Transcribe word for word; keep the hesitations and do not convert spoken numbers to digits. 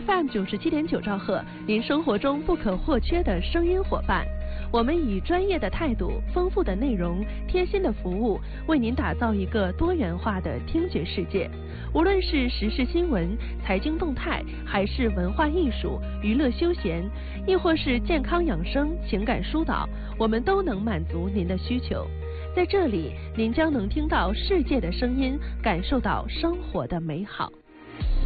F M 九十七点九兆赫，您生活中不可或缺的声音伙伴。我们以专业的态度、丰富的内容、贴心的服务，为您打造一个多元化的听觉世界。无论是时事新闻、财经动态，还是文化艺术、娱乐休闲，亦或是健康养生、情感疏导，我们都能满足您的需求。在这里，您将能听到世界的声音，感受到生活的美好。